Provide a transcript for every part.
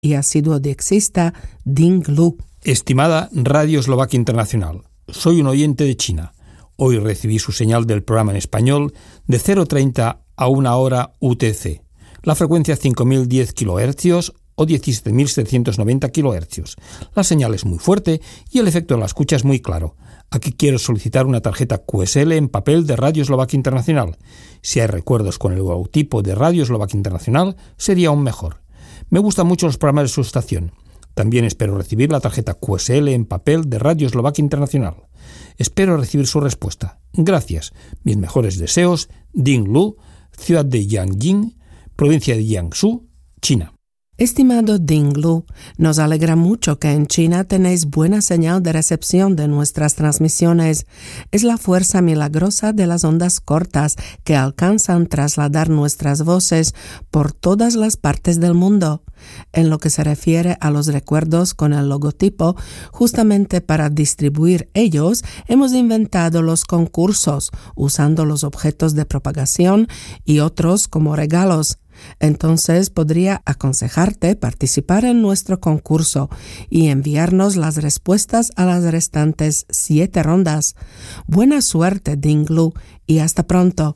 y asiduo diexista Ding Lu. Estimada Radio Eslovaquia Internacional, soy un oyente de China. Hoy recibí su señal del programa en español de 0:30 a 1 hora UTC. La frecuencia 5010 kHz o 17.790 kHz. La señal es muy fuerte y el efecto de la escucha es muy claro. Aquí quiero solicitar una tarjeta QSL en papel de Radio Eslovaquia Internacional. Si hay recuerdos con el logotipo de Radio Eslovaquia Internacional, sería aún mejor. Me gustan mucho los programas de su estación. También espero recibir la tarjeta QSL en papel de Radio Eslovaquia Internacional. Espero recibir su respuesta. Gracias. Mis mejores deseos, Ding Lu, ciudad de Yangjing, provincia de Jiangsu, China. Estimado Ding Lu, nos alegra mucho que en China tenéis buena señal de recepción de nuestras transmisiones. Es la fuerza milagrosa de las ondas cortas que alcanzan trasladar nuestras voces por todas las partes del mundo. En lo que se refiere a los recuerdos con el logotipo, justamente para distribuir ellos, hemos inventado los concursos, usando los objetos de propagación y otros como regalos. Entonces podría aconsejarte participar en nuestro concurso y enviarnos las respuestas a las restantes 7 rondas. Buena suerte, Ding Lu, y hasta pronto.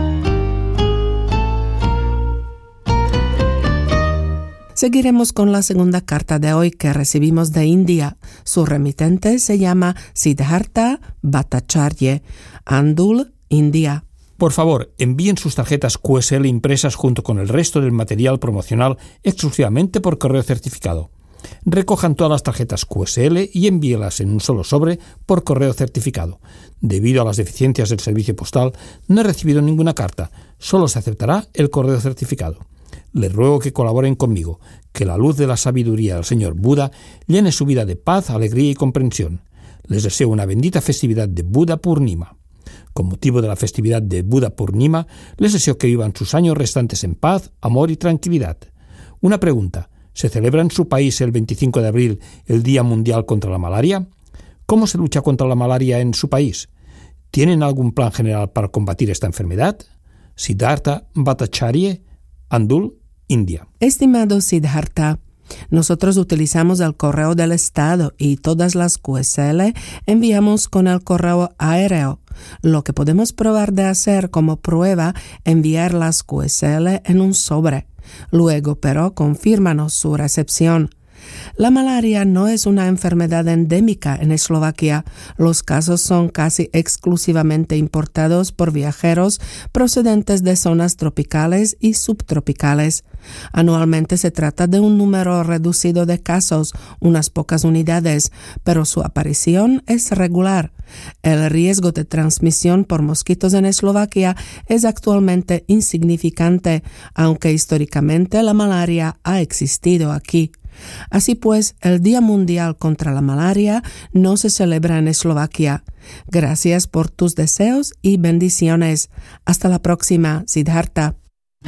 Seguiremos con la segunda carta de hoy que recibimos de India. Su remitente se llama Siddhartha Bhattacharya, Andul, India. Por favor, envíen sus tarjetas QSL impresas junto con el resto del material promocional exclusivamente por correo certificado. Recojan todas las tarjetas QSL y envíelas en un solo sobre por correo certificado. Debido a las deficiencias del servicio postal, no he recibido ninguna carta, solo se aceptará el correo certificado. Les ruego que colaboren conmigo, que la luz de la sabiduría del Señor Buda llene su vida de paz, alegría y comprensión. Les deseo una bendita festividad de Buda Purnima. Con motivo de la festividad de Buda Purnima, les deseo que vivan sus años restantes en paz, amor y tranquilidad. Una pregunta, ¿se celebra en su país el 25 de abril el Día Mundial contra la Malaria? ¿Cómo se lucha contra la malaria en su país? ¿Tienen algún plan general para combatir esta enfermedad? Siddhartha Bhattacharya, Andul, India. Estimado Siddhartha, nosotros utilizamos el correo del Estado y todas las QSL enviamos con el correo aéreo. Lo que podemos probar de hacer como prueba, enviar las QSL en un sobre. Luego, pero, confírmanos su recepción. La malaria no es una enfermedad endémica en Eslovaquia. Los casos son casi exclusivamente importados por viajeros procedentes de zonas tropicales y subtropicales. Anualmente se trata de un número reducido de casos, unas pocas unidades, pero su aparición es regular. El riesgo de transmisión por mosquitos en Eslovaquia es actualmente insignificante, aunque históricamente la malaria ha existido aquí. Así pues, el Día Mundial contra la Malaria no se celebra en Eslovaquia. Gracias por tus deseos y bendiciones. Hasta la próxima, Siddhartha.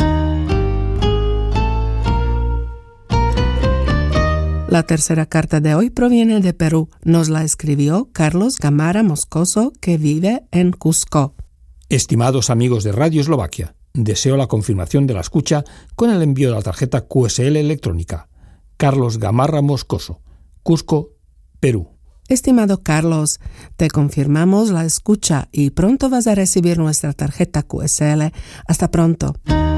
La tercera carta de hoy proviene de Perú. Nos la escribió Carlos Gamarra Moscoso, que vive en Cusco. Estimados amigos de Radio Eslovaquia, deseo la confirmación de la escucha con el envío de la tarjeta QSL electrónica. Carlos Gamarra Moscoso, Cusco, Perú. Estimado Carlos, te confirmamos la escucha y pronto vas a recibir nuestra tarjeta QSL. Hasta pronto.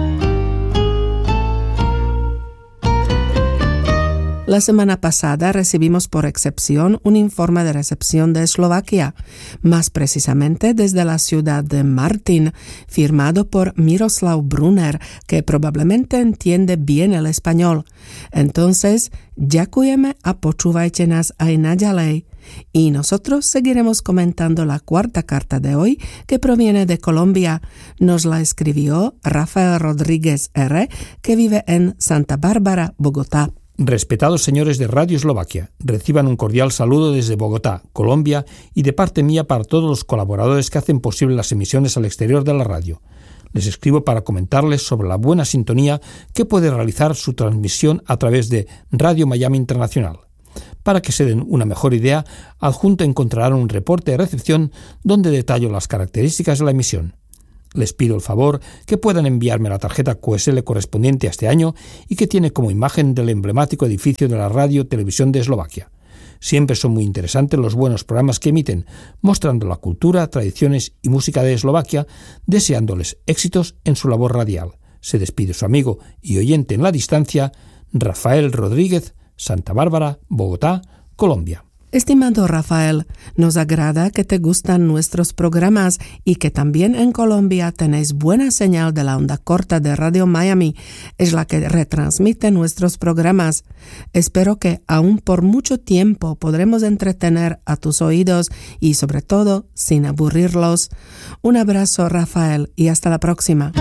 La semana pasada recibimos por excepción un informe de recepción de Eslovaquia, más precisamente desde la ciudad de Martin, firmado por Miroslav Brunner, que probablemente entiende bien el español. Entonces, ďakujeme a počúvajte nás aj naďalej. Y nosotros seguiremos comentando la cuarta carta de hoy, que proviene de Colombia. Nos la escribió Rafael Rodríguez R., que vive en Santa Bárbara, Bogotá. Respetados señores de Radio Eslovaquia, reciban un cordial saludo desde Bogotá, Colombia, y de parte mía para todos los colaboradores que hacen posible las emisiones al exterior de la radio. Les escribo para comentarles sobre la buena sintonía que puede realizar su transmisión a través de Radio Miami Internacional. Para que se den una mejor idea, adjunto encontrarán un reporte de recepción donde detallo las características de la emisión. Les pido el favor que puedan enviarme la tarjeta QSL correspondiente a este año y que tiene como imagen del emblemático edificio de la Radio Televisión de Eslovaquia. Siempre son muy interesantes los buenos programas que emiten, mostrando la cultura, tradiciones y música de Eslovaquia, deseándoles éxitos en su labor radial. Se despide su amigo y oyente en la distancia, Rafael Rodríguez, Santa Bárbara, Bogotá, Colombia. Estimado Rafael, nos agrada que te gustan nuestros programas y que también en Colombia tenéis buena señal de la onda corta de Radio Miami, es la que retransmite nuestros programas. Espero que aún por mucho tiempo podremos entretener a tus oídos y sobre todo sin aburrirlos. Un abrazo, Rafael, y hasta la próxima.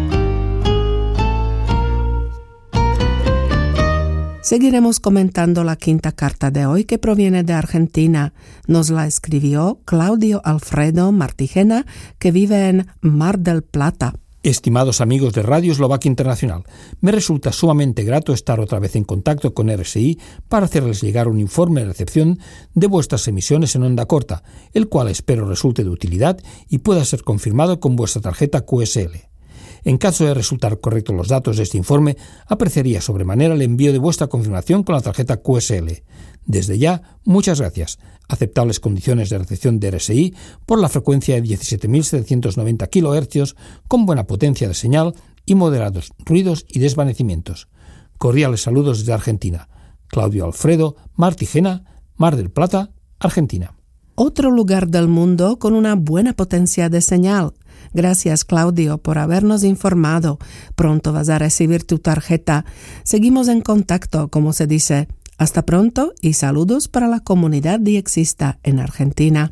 Seguiremos comentando la quinta carta de hoy que proviene de Argentina. Nos la escribió Claudio Alfredo Martigena, que vive en Mar del Plata. Estimados amigos de Radio Eslovaquia Internacional, me resulta sumamente grato estar otra vez en contacto con RSI para hacerles llegar un informe de recepción de vuestras emisiones en onda corta, el cual espero resulte de utilidad y pueda ser confirmado con vuestra tarjeta QSL. En caso de resultar correctos los datos de este informe, apreciaría sobremanera el envío de vuestra confirmación con la tarjeta QSL. Desde ya, muchas gracias. Aceptables condiciones de recepción de RSI por la frecuencia de 17.790 kHz con buena potencia de señal y moderados ruidos y desvanecimientos. Cordiales saludos desde Argentina. Claudio Alfredo Martigena, Mar del Plata, Argentina. Otro lugar del mundo con una buena potencia de señal. Gracias, Claudio, por habernos informado. Pronto vas a recibir tu tarjeta. Seguimos en contacto, como se dice. Hasta pronto y saludos para la comunidad diexista en Argentina.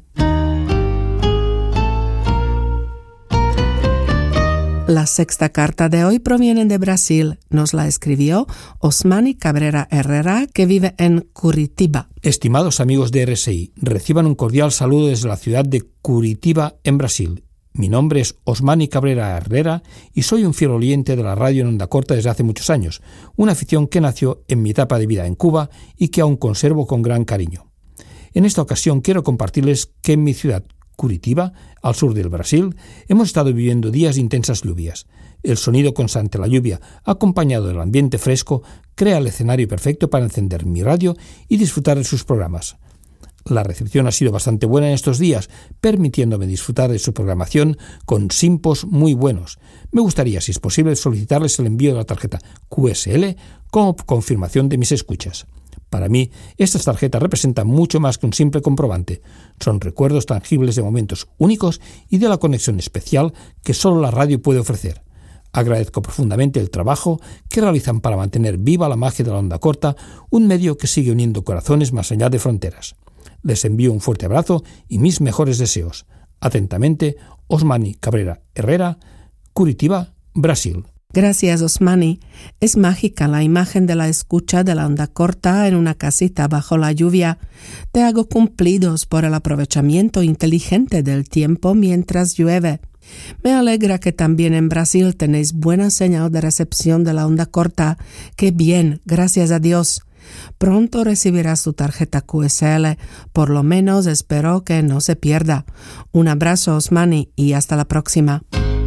La sexta carta de hoy proviene de Brasil. Nos la escribió Osmani Cabrera Herrera, que vive en Curitiba. Estimados amigos de RSI, reciban un cordial saludo desde la ciudad de Curitiba, en Brasil. Mi nombre es Osmani Cabrera Herrera y soy un fiel oyente de la radio en onda corta desde hace muchos años, una afición que nació en mi etapa de vida en Cuba y que aún conservo con gran cariño. En esta ocasión quiero compartirles que en mi ciudad, Curitiba, al sur del Brasil, hemos estado viviendo días de intensas lluvias. El sonido constante de la lluvia, acompañado del ambiente fresco, crea el escenario perfecto para encender mi radio y disfrutar de sus programas. La recepción ha sido bastante buena en estos días, permitiéndome disfrutar de su programación con simpos muy buenos. Me gustaría, si es posible, solicitarles el envío de la tarjeta QSL como confirmación de mis escuchas. Para mí, estas tarjetas representan mucho más que un simple comprobante. Son recuerdos tangibles de momentos únicos y de la conexión especial que solo la radio puede ofrecer. Agradezco profundamente el trabajo que realizan para mantener viva la magia de la onda corta, un medio que sigue uniendo corazones más allá de fronteras. Les envío un fuerte abrazo y mis mejores deseos. Atentamente, Osmani Cabrera Herrera, Curitiba, Brasil. Gracias, Osmani. Es mágica la imagen de la escucha de la onda corta en una casita bajo la lluvia. Te hago cumplidos por el aprovechamiento inteligente del tiempo mientras llueve. Me alegra que también en Brasil tenéis buena señal de recepción de la onda corta. ¡Qué bien! Gracias a Dios. Pronto recibirás tu tarjeta QSL. Por lo menos espero que no se pierda. Un abrazo, Osmani, y hasta la próxima.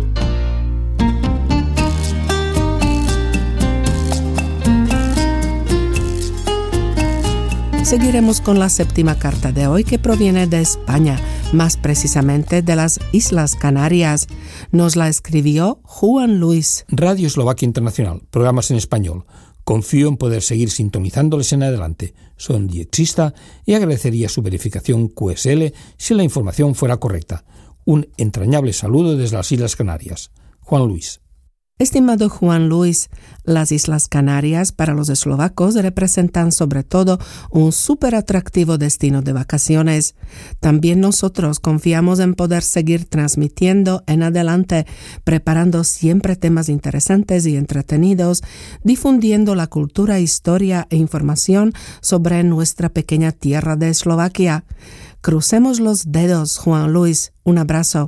Seguiremos con la séptima carta de hoy, que proviene de España, más precisamente de las Islas Canarias. Nos la escribió Juan Luis. Radio Eslovaquia Internacional, programas en español. Confío en poder seguir sintonizándoles en adelante. Soy diexista y agradecería su verificación QSL si la información fuera correcta. Un entrañable saludo desde las Islas Canarias. Juan Luis. Estimado Juan Luis, las Islas Canarias para los eslovacos representan sobre todo un súper atractivo destino de vacaciones. También nosotros confiamos en poder seguir transmitiendo en adelante, preparando siempre temas interesantes y entretenidos, difundiendo la cultura, historia e información sobre nuestra pequeña tierra de Eslovaquia. Crucemos los dedos, Juan Luis. Un abrazo.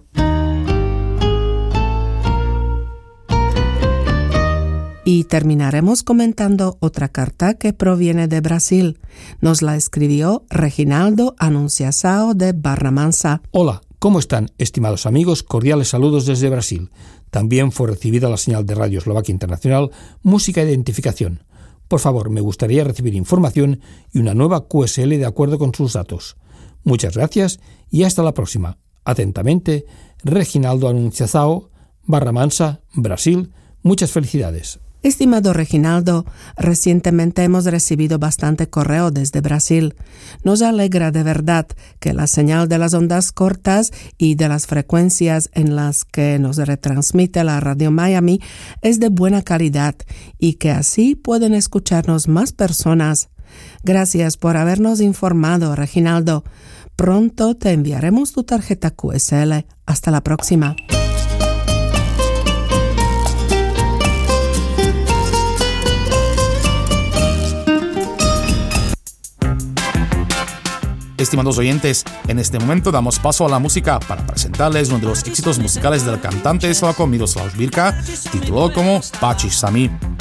Y terminaremos comentando otra carta que proviene de Brasil. Nos la escribió Reginaldo Anunciasao de Barra Mansa. Hola, ¿Cómo están, estimados amigos? Cordiales saludos desde Brasil. También fue recibida la señal de Radio Eslovaquia Internacional Música e Identificación. Por favor, me gustaría recibir información y una nueva QSL de acuerdo con sus datos. Muchas gracias y hasta la próxima. Atentamente, Reginaldo Anunciazao, Barra Mansa, Brasil. Muchas felicidades. Estimado Reginaldo, recientemente hemos recibido bastante correo desde Brasil. Nos alegra de verdad que la señal de las ondas cortas y de las frecuencias en las que nos retransmite la Radio Miami es de buena calidad y que así pueden escucharnos más personas. Gracias por habernos informado, Reginaldo. Pronto te enviaremos tu tarjeta QSL. Hasta la próxima. Estimados oyentes, en este momento damos paso a la música para presentarles uno de los éxitos musicales del cantante eslovaco Miroslav Birka, titulado como Páčiš sa mi.